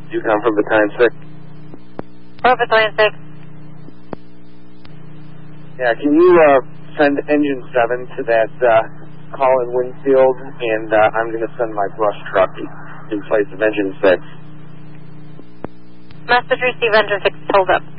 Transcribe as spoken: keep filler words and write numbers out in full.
You come from Battalion six. Four Battalion six. Yeah, can you uh, send Engine seven to that uh, call in Winfield, and uh, I'm going to send my brush truck in place of Engine six. Message received, Engine six, hold up.